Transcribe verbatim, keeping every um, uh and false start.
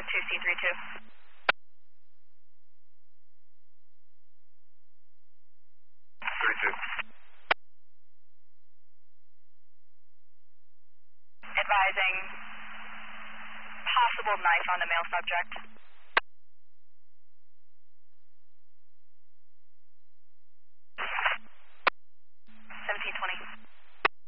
two C three two. three two. Advising possible knife on the male subject.